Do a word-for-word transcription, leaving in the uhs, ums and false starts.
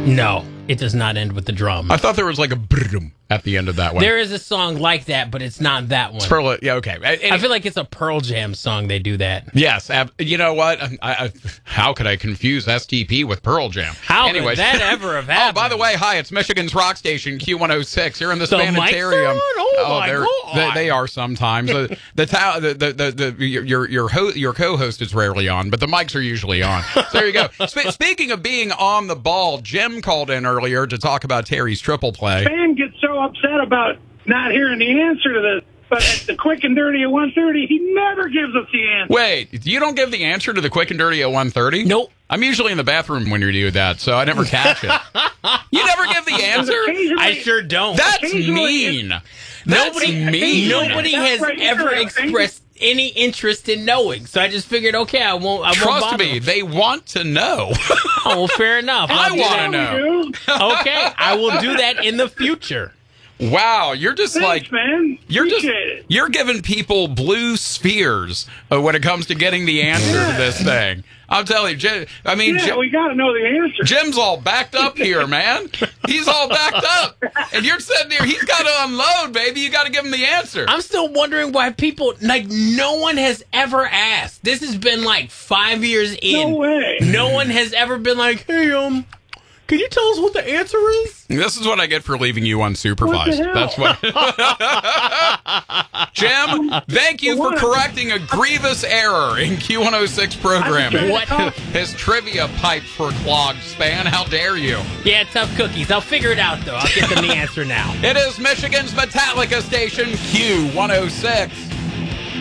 No, it does not end with the drum. I thought there was like a brum at the end of that one. There is a song like that, but it's not that one. Pearl, yeah, okay. And, I feel like it's a Pearl Jam song. They do that. yes. Ab- you know what? I, I, how could I confuse S T P with Pearl Jam? How Anyways. could that ever have happened? Oh, by the way, hi, it's Michigan's rock station, Q one oh six, here in the, The mics Sanitarium. are on? Oh, my they're- God. They, they are sometimes. the the, ta- the, the, the, the your your ho- your co-host is rarely on, but the mics are usually on. So there you go. Sp- speaking of being on the ball, Jim called in earlier to talk about Terry's triple play. Fan gets so upset about not hearing the answer to this, but at the quick and dirty at one thirty, he never gives us the answer. Wait, you don't give the answer to the quick and dirty at one thirty? Nope. I'm usually in the bathroom when you do that, so I never catch it. You never give the answer? Occasionally- I sure don't. That's Occasionally mean. That's nobody, mean. nobody That's has right, ever you're right. expressed any interest in knowing. So I just figured, okay, I won't. I won't Trust bother me, them. they want to know. Oh, well, fair enough. I I'll do wanna that. know. We do. Okay, I will do that in the future. Wow, you're just Thanks, like man. you're just Appreciate it. you're giving people blue spheres uh, when it comes to getting the answer Yeah. to this thing. I'm telling you, Jim, I mean, Yeah, Jim, we got to know the answer. Jim's all backed up here, man. He's all backed up, and you're sitting there. He's got to unload, baby. You got to give him the answer. I'm still wondering why people like. No one has ever asked. This has been like five years in. No way. No one has ever been like, "Hey, um, can you tell us what the answer is?" This is what I get for leaving you unsupervised. What the hell? That's what. Jim, thank you for correcting a grievous error in Q one oh six programming. What? His trivia pipe for clogged span. How dare you? Yeah, tough cookies. I'll figure it out though. I'll get them the answer now. It is Michigan's Metallica station, Q one oh six.